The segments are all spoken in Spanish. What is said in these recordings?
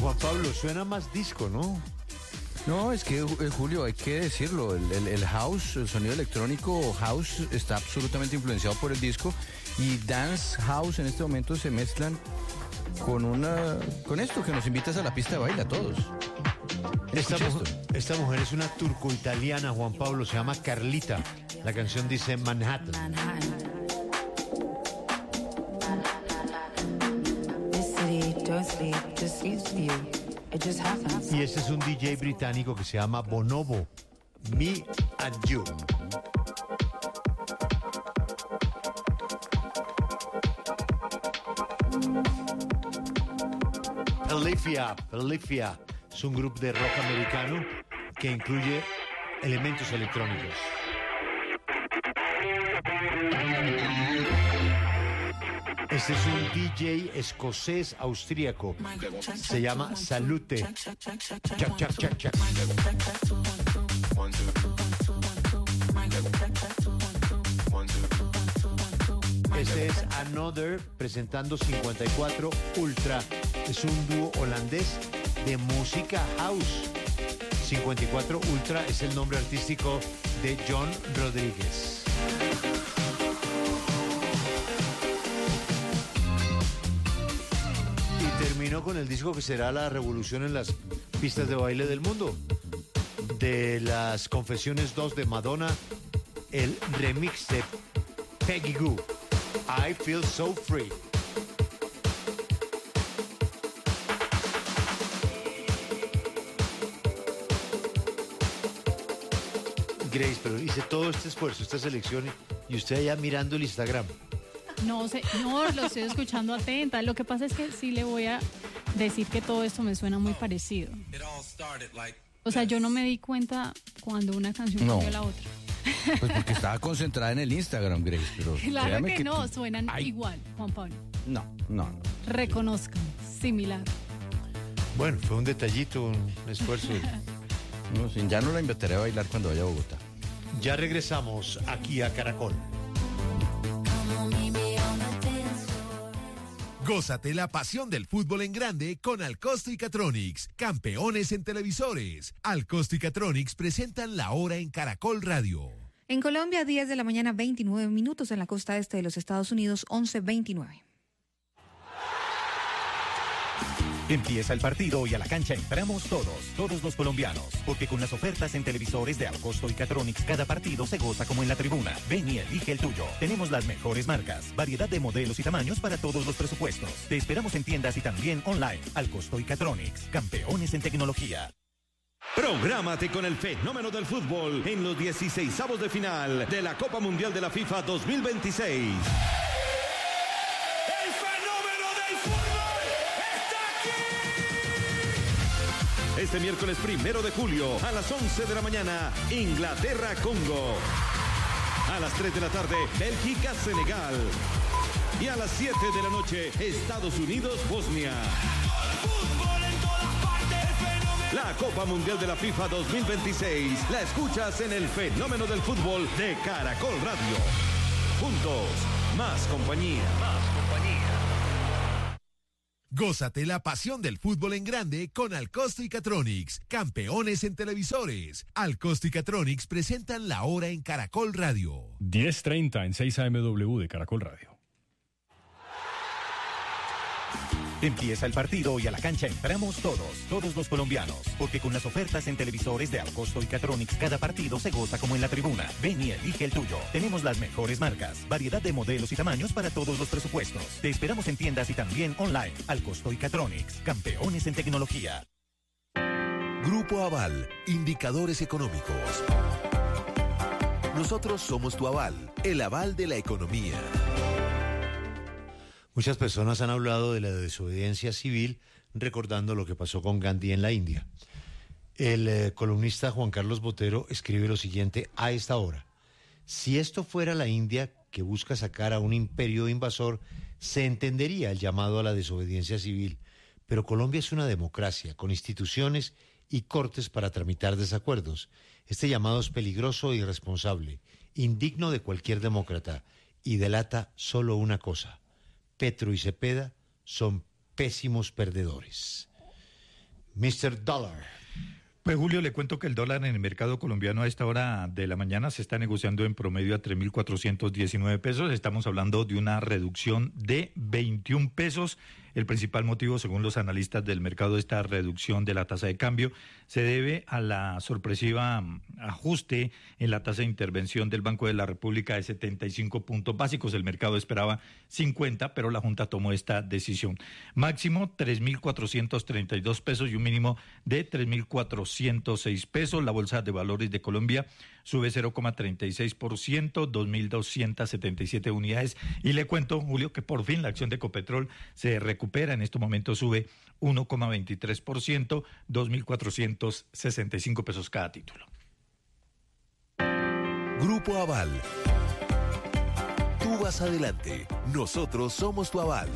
Juan Pablo, suena más disco, ¿no? No, es que Julio, hay que decirlo, el house, el sonido electrónico house está absolutamente influenciado por el disco, y dance house en este momento se mezclan con esto que nos invitas a la pista de baile a todos. Esta mujer es una turco-italiana, Juan Pablo, se llama Carlita. La canción dice Manhattan. Y este es un DJ británico que se llama Bonobo, Me and You. Pelifia es un grupo de rock americano que incluye elementos electrónicos. Este es un DJ escocés austríaco. Se llama Salute. Chac, chac, chac, chac. Este es Another presentando 54 Ultra. Es un dúo holandés de música house. 54 Ultra es el nombre artístico de John Rodríguez. Y terminó con el disco que será la revolución en las pistas de baile del mundo. De las Confesiones 2 de Madonna, el remix de Peggy Gou, I Feel So Free. Grace, pero hice todo este esfuerzo, esta selección, y usted allá mirando el Instagram. No, señor, lo estoy escuchando atenta. Lo que pasa es que sí le voy a decir que todo esto me suena muy parecido. O sea, yo no me di cuenta cuando una canción cambió a la otra. Pues porque estaba concentrada en el Instagram, Grace, pero claro que no, suenan igual, Juan Pablo. No. Reconozcan, similar. Bueno, fue un detallito, un esfuerzo. No, ya no la invitaré a bailar cuando vaya a Bogotá. Ya regresamos aquí a Caracol. Gózate la pasión del fútbol en grande con Alcosto y Catronics, campeones en televisores. Alcosto y Catronics presentan La Hora en Caracol Radio. En Colombia, 10 de la mañana, 29 minutos. En la costa este de los Estados Unidos, 11:29. Empieza el partido y a la cancha entramos todos los colombianos, porque con las ofertas en televisores de Alcosto y Catronics cada partido se goza como en la tribuna. Ven y elige el tuyo. Tenemos las mejores marcas, variedad de modelos y tamaños para todos los presupuestos. Te esperamos en tiendas y también online. Alcosto y Catronics, campeones en tecnología. Prográmate con el fenómeno del fútbol en los 16avos de final de la Copa Mundial de la FIFA 2026. Este miércoles 1 de julio a las 11 de la mañana, Inglaterra-Congo. A las 3 de la tarde, Bélgica-Senegal. Y a las 7 de la noche, Estados Unidos-Bosnia. La Copa Mundial de la FIFA 2026 la escuchas en el fenómeno del fútbol de Caracol Radio. Juntos, más compañía. Gózate la pasión del fútbol en grande con Alcosto y Catronics, campeones en televisores. Alcosto y Catronics presentan La Hora en Caracol Radio. 10:30 en 6 AMW de Caracol Radio. Empieza el partido y a la cancha entramos todos los colombianos, porque con las ofertas en televisores de Alcosto y Catronics cada partido se goza como en la tribuna. Ven y elige el tuyo. Tenemos las mejores marcas, variedad de modelos y tamaños para todos los presupuestos. Te esperamos en tiendas y también online. Alcosto y Catronics, campeones en tecnología. Grupo Aval, indicadores económicos. Nosotros somos tu aval, el aval de la economía. Muchas personas han hablado de la desobediencia civil, recordando lo que pasó con Gandhi en la India. El columnista Juan Carlos Botero escribe lo siguiente a esta hora. Si esto fuera la India que busca sacar a un imperio invasor, se entendería el llamado a la desobediencia civil. Pero Colombia es una democracia, con instituciones y cortes para tramitar desacuerdos. Este llamado es peligroso e irresponsable, indigno de cualquier demócrata, y delata solo una cosa: Petro y Cepeda son pésimos perdedores. Mr. Dollar. Pues Julio, le cuento que el dólar en el mercado colombiano a esta hora de la mañana se está negociando en promedio a 3.419 pesos. Estamos hablando de una reducción de 21 pesos. El principal motivo, según los analistas del mercado, de esta reducción de la tasa de cambio se debe a la sorpresiva ajuste en la tasa de intervención del Banco de la República de 75 puntos básicos. El mercado esperaba 50, pero la Junta tomó esta decisión. Máximo 3.432 pesos y un mínimo de 3.406 pesos. La Bolsa de Valores de Colombia sube 0,36%, 2.277 unidades. Y le cuento, Julio, que por fin la acción de Ecopetrol se recupera. En este momento sube 1,23%, 2.465 pesos cada título. Grupo Aval. Tú vas adelante. Nosotros somos tu aval.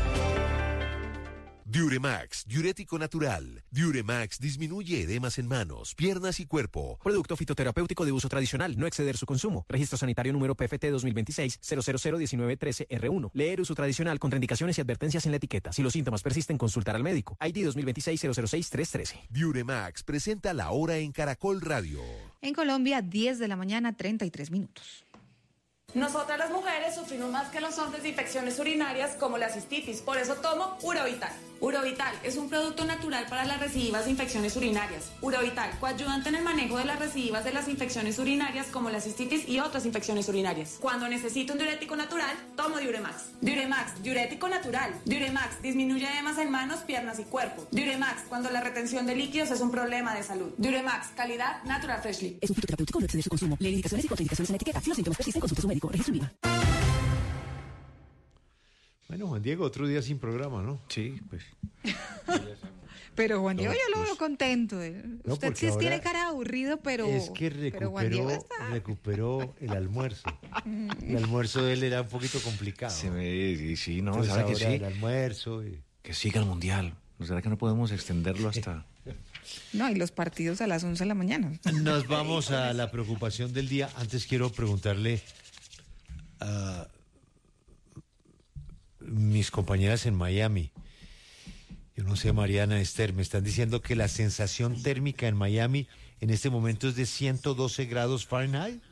Diuremax, diurético natural. Diuremax disminuye edemas en manos, piernas y cuerpo. Producto fitoterapéutico de uso tradicional, no exceder su consumo. Registro sanitario número PFT 2026-0001913R1. Leer uso tradicional, contraindicaciones y advertencias en la etiqueta. Si los síntomas persisten, consultar al médico. ID 2026-006-313. Diuremax presenta la hora en Caracol Radio. En Colombia, 10 de la mañana, 33 minutos. Nosotras las mujeres sufrimos más que los hombres de infecciones urinarias como la cistitis, por eso tomo Urovital. Urovital es un producto natural para las recidivas de infecciones urinarias. Urovital, coadyuvante en el manejo de las recidivas de las infecciones urinarias como la cistitis y otras infecciones urinarias. Cuando necesito un diurético natural, tomo Diuremax. Diuremax, diurético natural. Diuremax, disminuye edemas en manos, piernas y cuerpo. Diuremax, cuando la retención de líquidos es un problema de salud. Diuremax, calidad Natural Freshly. Es un fitoterapéutico, no exceder su consumo. Lee indicaciones y contraindicaciones en la etiqueta. Si los síntomas persisten, consulte a su médico. Registro IVA. Bueno, Juan Diego, otro día sin programa, ¿no? Sí, pues. Pero Juan Diego yo lo veo contento. No, Usted sí tiene cara aburrido, pero... Es que recuperó el almuerzo. El almuerzo de él era un poquito complicado. Sí, no, entonces sabe que sí. El almuerzo. Que siga el Mundial. ¿No será que no podemos extenderlo hasta...? No, y los partidos a las 11 de la mañana. Nos vamos a la preocupación del día. Antes quiero preguntarle a mis compañeras en Miami. Yo no sé, Mariana, Esther, me están diciendo que la sensación térmica en Miami en este momento es de 112 grados Fahrenheit.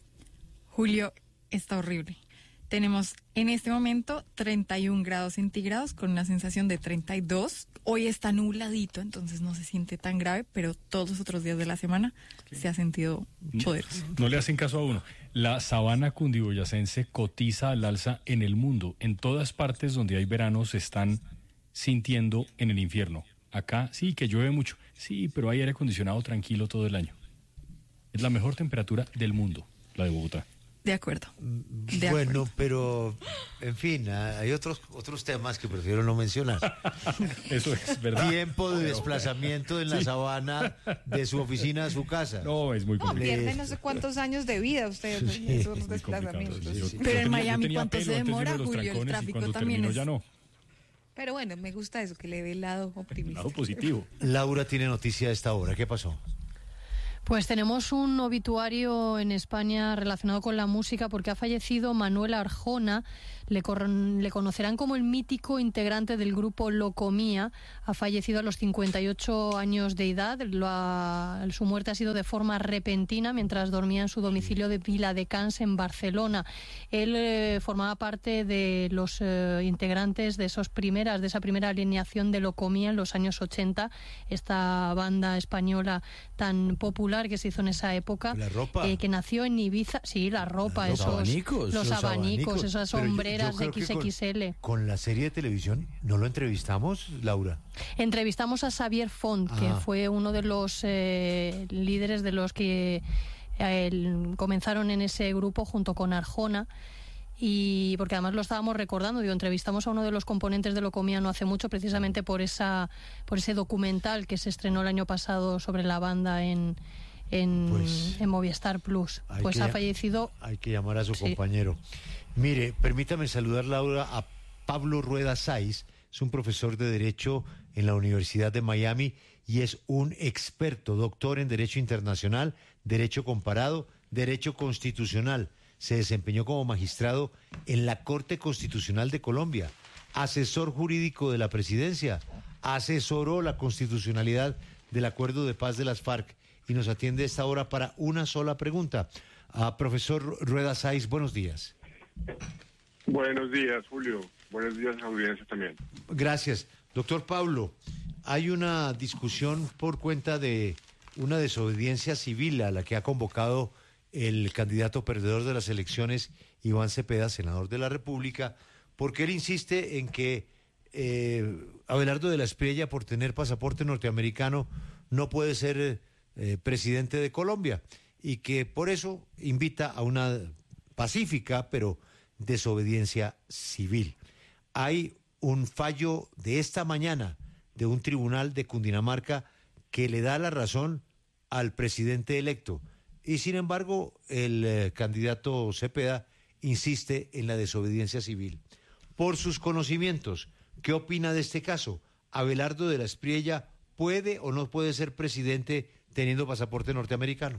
Julio, está horrible. Tenemos en este momento 31 grados centígrados con una sensación de 32. Hoy está nubladito, entonces no se siente tan grave, pero todos los otros días de la semana se ha sentido poderoso. No le hacen caso a uno. La sabana cundiboyacense cotiza al alza en el mundo. En todas partes donde hay verano se están sintiendo en el infierno. Acá sí, que llueve mucho. Sí, pero hay aire acondicionado tranquilo todo el año. Es la mejor temperatura del mundo, la de Bogotá. De acuerdo. Bueno, pero, en fin, hay otros temas que prefiero no mencionar. Eso es verdad. Tiempo de desplazamiento en la sabana de su oficina a su casa. No, es muy complicado. Pierde no sé cuántos años de vida usted en esos desplazamientos. Pero en Miami, ¿cuánto se demora, Julio? El tráfico también es... Ya no. Pero bueno, me gusta eso, que le ve el lado optimista. Lado positivo. Laura tiene noticia a esta hora. ¿Qué pasó? Pues tenemos un obituario en España relacionado con la música porque ha fallecido Manuel Arjona. Le conocerán como el mítico integrante del grupo Locomía. Ha fallecido a los 58 años de edad. Su muerte ha sido de forma repentina mientras dormía en su domicilio de Viladecans en Barcelona. Él formaba parte de los integrantes de esa primera alineación de Locomía en los años 80, esta banda española tan popular que se hizo en esa época. La ropa. Que nació en Ibiza. Sí, la ropa, los abanicos, esas sombreras de XXL. Con la serie de televisión, ¿no lo entrevistamos, Laura? Entrevistamos a Xavier Font, que fue uno de los líderes de los que comenzaron en ese grupo junto con Arjona. Y porque además lo estábamos recordando, entrevistamos a uno de los componentes de Locomía no hace mucho, precisamente por ese documental que se estrenó el año pasado sobre la banda en Movistar Plus. Pues ha fallecido. Hay que llamar a su compañero. Mire, permítame saludar, Laura, a Pablo Rueda Sáiz. Es un profesor de Derecho en la Universidad de Miami y es un experto, doctor en Derecho Internacional, Derecho Comparado, Derecho Constitucional. Se desempeñó como magistrado en la Corte Constitucional de Colombia, asesor jurídico de la Presidencia, asesoró la constitucionalidad del acuerdo de paz de las FARC y nos atiende a esta hora para una sola pregunta. Profesor Rueda Sáiz, buenos días. Buenos días, Julio. Buenos días, audiencia también. Gracias. Doctor Pablo, hay una discusión por cuenta de una desobediencia civil a la que ha convocado el candidato perdedor de las elecciones, Iván Cepeda, senador de la República, porque él insiste en que Abelardo de la Espriella, por tener pasaporte norteamericano, no puede ser presidente de Colombia y que por eso invita a una pacífica, pero desobediencia civil. Hay un fallo de esta mañana de un tribunal de Cundinamarca que le da la razón al presidente electo y sin embargo el candidato Cepeda insiste en la desobediencia civil. Por sus conocimientos, ¿qué opina de este caso? ¿Abelardo de la Espriella puede o no puede ser presidente teniendo pasaporte norteamericano?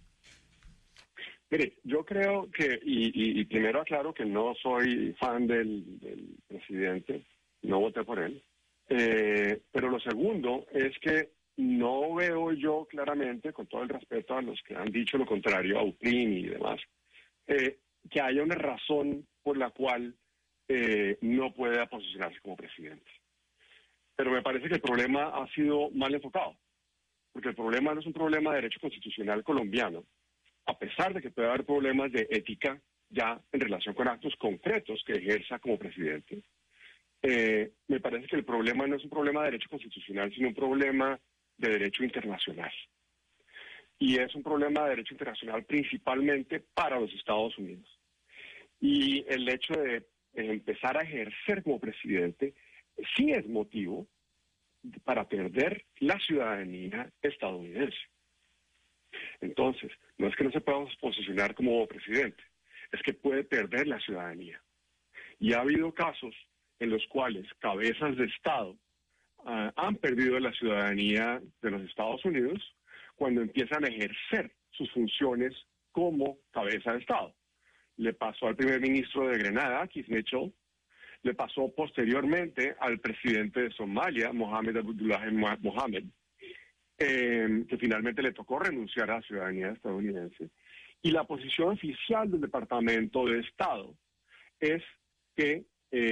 Mire, yo creo que, y primero aclaro que no soy fan del presidente, no voté por él, pero lo segundo es que no veo yo claramente, con todo el respeto a los que han dicho lo contrario, a UPRIN y demás, que haya una razón por la cual no pueda posicionarse como presidente. Pero me parece que el problema ha sido mal enfocado, porque el problema no es un problema de derecho constitucional colombiano, a pesar de que puede haber problemas de ética ya en relación con actos concretos que ejerza como presidente. Me parece que el problema no es un problema de derecho constitucional, sino un problema de derecho internacional. Y es un problema de derecho internacional principalmente para los Estados Unidos. Y el hecho de empezar a ejercer como presidente sí es motivo para perder la ciudadanía estadounidense. Entonces, no es que no se pueda posicionar como presidente, es que puede perder la ciudadanía. Y ha habido casos en los cuales cabezas de Estado han perdido la ciudadanía de los Estados Unidos cuando empiezan a ejercer sus funciones como cabeza de Estado. Le pasó al primer ministro de Grenada, Keith Mitchell, le pasó posteriormente al presidente de Somalia, Mohamed Abdullahi Mohamed, que finalmente le tocó renunciar a la ciudadanía estadounidense. Y la posición oficial del Departamento de Estado es que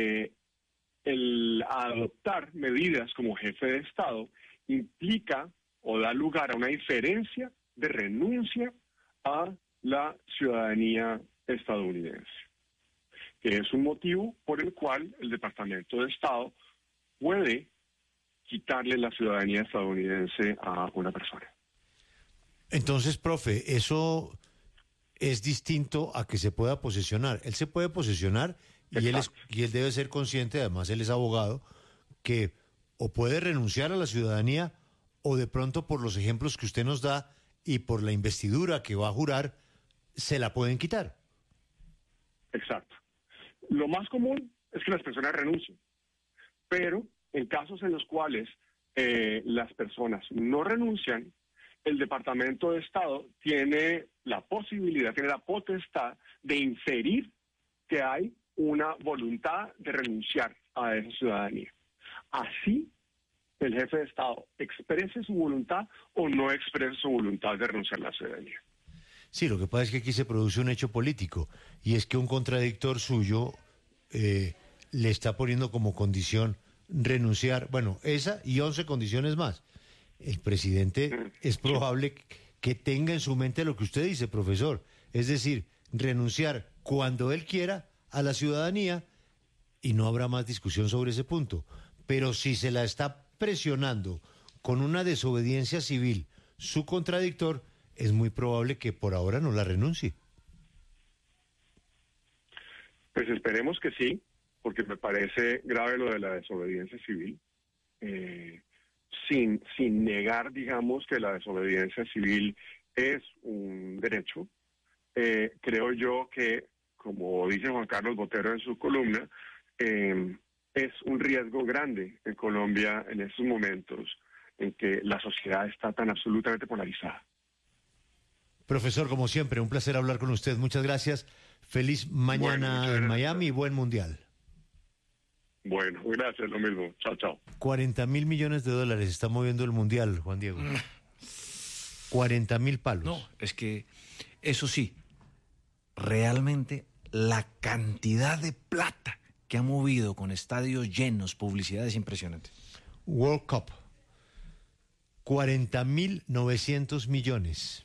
el adoptar medidas como jefe de Estado implica o da lugar a una diferencia de renuncia a la ciudadanía estadounidense, que es un motivo por el cual el Departamento de Estado puede quitarle la ciudadanía estadounidense a una persona. Entonces, profe, eso es distinto a que se pueda posesionar. Él se puede posesionar y él debe ser consciente, además él es abogado, que o puede renunciar a la ciudadanía o de pronto por los ejemplos que usted nos da y por la investidura que va a jurar, se la pueden quitar. Exacto. Lo más común es que las personas renuncien, pero en casos en los cuales las personas no renuncian, el Departamento de Estado tiene la posibilidad, tiene la potestad de inferir que hay una voluntad de renunciar a esa ciudadanía. Así, el jefe de Estado exprese su voluntad o no exprese su voluntad de renunciar a la ciudadanía. Sí, lo que pasa es que aquí se produce un hecho político y es que un contradictor suyo le está poniendo como condición renunciar, bueno, esa y 11 condiciones más. El presidente es probable que tenga en su mente lo que usted dice, profesor, es decir, renunciar cuando él quiera a la ciudadanía y no habrá más discusión sobre ese punto. Pero si se la está presionando con una desobediencia civil su contradictor, es muy probable que por ahora no la renuncie. Pues esperemos que sí, porque me parece grave lo de la desobediencia civil, sin negar, digamos, que la desobediencia civil es un derecho. Creo yo que, como dice Juan Carlos Botero en su columna, es un riesgo grande en Colombia en estos momentos en que la sociedad está tan absolutamente polarizada. Profesor, como siempre, un placer hablar con usted. Muchas gracias. Feliz mañana en Miami y buen mundial. Bueno, gracias, lo mismo. Chao, chao. 40.000 millones de dólares está moviendo el Mundial, Juan Diego. 40.000 palos. No, es que, eso sí, realmente la cantidad de plata que ha movido con estadios llenos, publicidad es impresionante. World Cup, 40.900 millones.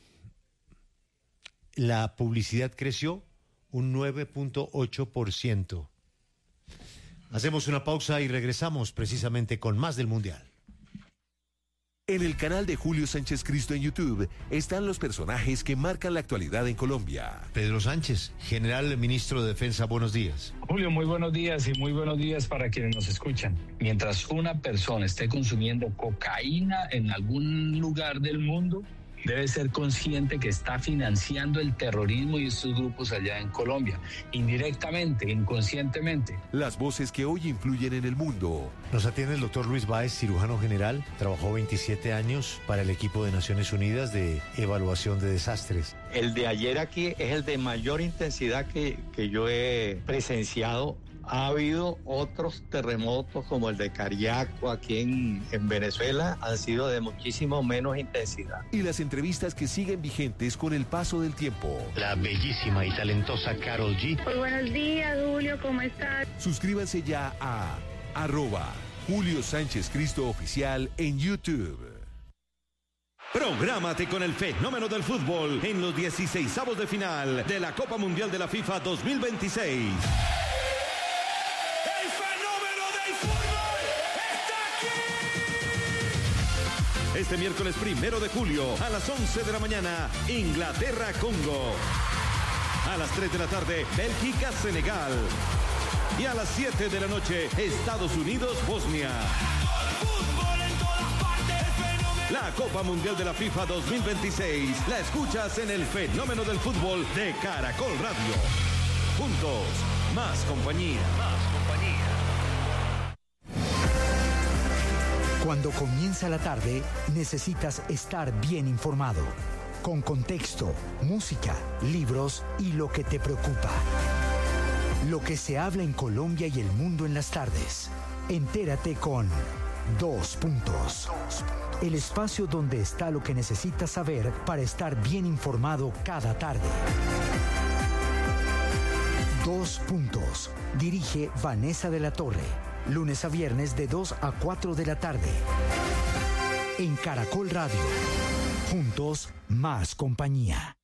La publicidad creció un 9.8%. Hacemos una pausa y regresamos precisamente con más del Mundial. En el canal de Julio Sánchez Cristo en YouTube están los personajes que marcan la actualidad en Colombia. Pedro Sánchez, general ministro de Defensa, buenos días. Julio, muy buenos días y muy buenos días para quienes nos escuchan. Mientras una persona esté consumiendo cocaína en algún lugar del mundo, debe ser consciente que está financiando el terrorismo y estos grupos allá en Colombia, indirectamente, inconscientemente. Las voces que hoy influyen en el mundo. Nos atiende el doctor Luis Báez, cirujano general. Trabajó 27 años para el equipo de Naciones Unidas de evaluación de desastres. El de ayer aquí es el de mayor intensidad que yo he presenciado. Ha habido otros terremotos como el de Cariaco aquí en Venezuela, han sido de muchísimo menos intensidad. Y las entrevistas que siguen vigentes con el paso del tiempo. La bellísima y talentosa Karol G. Muy buenos días, Julio, ¿cómo estás? Suscríbanse ya a @Julio Sánchez Cristo Oficial en YouTube. Prográmate con el fenómeno del fútbol en los 16avos de final de la Copa Mundial de la FIFA 2026. Este miércoles 1 de julio a las 11 de la mañana, Inglaterra-Congo. A las 3 de la tarde, Bélgica-Senegal. Y a las 7 de la noche, Estados Unidos-Bosnia. La Copa Mundial de la FIFA 2026 la escuchas en el fenómeno del fútbol de Caracol Radio. Juntos, más compañía. Cuando comienza la tarde, necesitas estar bien informado, con contexto, música, libros y lo que te preocupa. Lo que se habla en Colombia y el mundo en las tardes. Entérate con 2 Puntos. El espacio donde está lo que necesitas saber para estar bien informado cada tarde. 2 Puntos. Dirige Vanessa de la Torre. Lunes a viernes de 2 a 4 de la tarde. En Caracol Radio. Juntos, más compañía.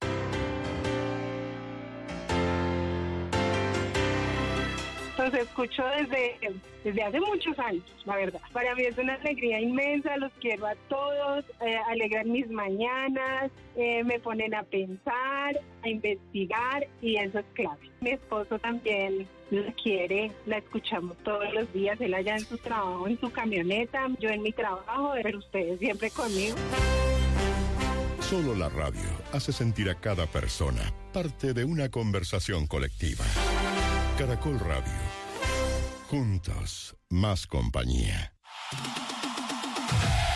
Los escucho desde hace muchos años, la verdad. Para mí es una alegría inmensa, los quiero a todos, alegran mis mañanas, me ponen a pensar, a investigar y eso es clave. Mi esposo también la quiere, la escuchamos todos los días, él allá en su trabajo, en su camioneta, yo en mi trabajo, pero ustedes siempre conmigo. Solo la radio hace sentir a cada persona parte de una conversación colectiva. Caracol Radio. Juntos, más compañía.